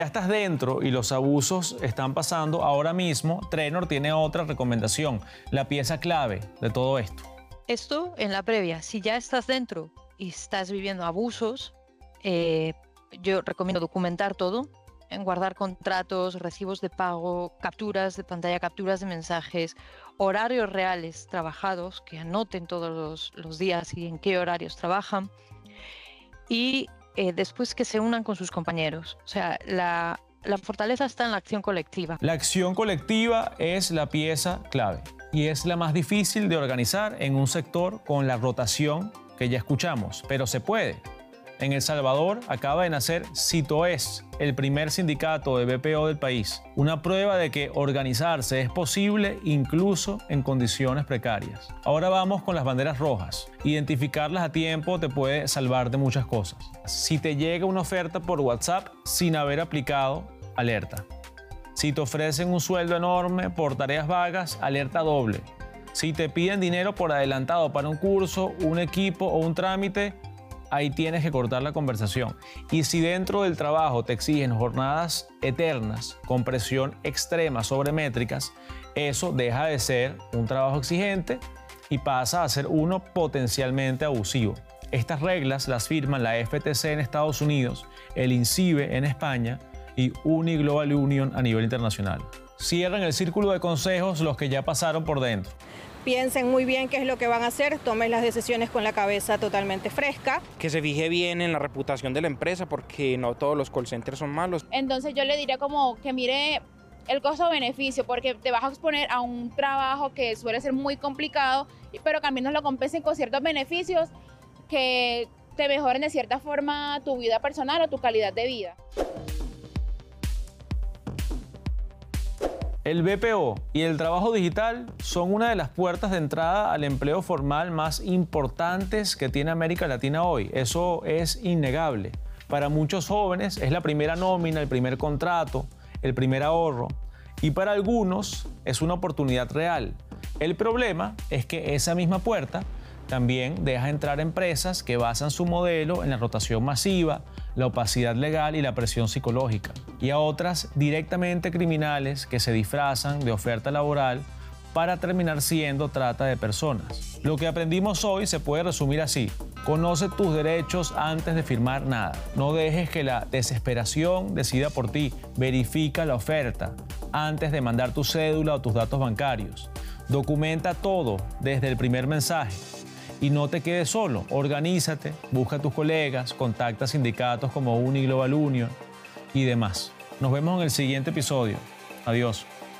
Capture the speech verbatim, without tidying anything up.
Ya estás dentro y los abusos están pasando ahora mismo, Trenor tiene otra recomendación, la pieza clave de todo esto. Esto en la previa, si ya estás dentro y estás viviendo abusos, eh, yo recomiendo documentar todo, en guardar contratos, recibos de pago, capturas de pantalla, capturas de mensajes, horarios reales trabajados, que anoten todos los, los días y en qué horarios trabajan, y eh, después que se unan con sus compañeros. O sea, la, la fortaleza está en la acción colectiva. La acción colectiva es la pieza clave y es la más difícil de organizar en un sector con la rotación que ya escuchamos, pero se puede. En El Salvador acaba de nacer CITOES, el primer sindicato de B P O del país. Una prueba de que organizarse es posible incluso en condiciones precarias. Ahora vamos con las banderas rojas. Identificarlas a tiempo te puede salvar de muchas cosas. Si te llega una oferta por WhatsApp sin haber aplicado, alerta. Si te ofrecen un sueldo enorme por tareas vagas, alerta doble. Si te piden dinero por adelantado para un curso, un equipo o un trámite, ahí tienes que cortar la conversación. Y si dentro del trabajo te exigen jornadas eternas con presión extrema sobre métricas, eso deja de ser un trabajo exigente y pasa a ser uno potencialmente abusivo. Estas reglas las firman la F T C en Estados Unidos, el INCIBE en España y Uni Global Union a nivel internacional. Cierran el círculo de consejos los que ya pasaron por dentro. Piensen muy bien qué es lo que van a hacer, tomen las decisiones con la cabeza totalmente fresca. Que se fije bien en la reputación de la empresa porque no todos los call centers son malos. Entonces yo le diría como que mire el costo-beneficio porque te vas a exponer a un trabajo que suele ser muy complicado, pero que al menos lo compensen con ciertos beneficios que te mejoren de cierta forma tu vida personal o tu calidad de vida. El B P O y el trabajo digital son una de las puertas de entrada al empleo formal más importantes que tiene América Latina hoy. Eso es innegable. Para muchos jóvenes es la primera nómina, el primer contrato, el primer ahorro. Y para algunos es una oportunidad real. El problema es que esa misma puerta también deja entrar empresas que basan su modelo en la rotación masiva, la opacidad legal y la presión psicológica, y a otras directamente criminales que se disfrazan de oferta laboral para terminar siendo trata de personas. Lo que aprendimos hoy se puede resumir así: conoce tus derechos antes de firmar nada. No dejes que la desesperación decida por ti. Verifica la oferta antes de mandar tu cédula o tus datos bancarios. Documenta todo desde el primer mensaje. Y no te quedes solo, organízate, busca a tus colegas, contacta sindicatos como Uni Global Union y demás. Nos vemos en el siguiente episodio. Adiós.